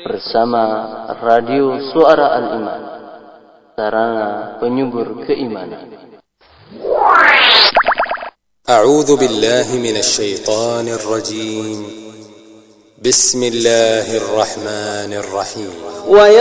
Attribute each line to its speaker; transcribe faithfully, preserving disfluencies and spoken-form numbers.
Speaker 1: bersama Radio Suara Al-Iman, sarana penyubur keimanan.
Speaker 2: A'udzu billahi minasy syaithanir rajim. Bismillahirrahmanirrahim.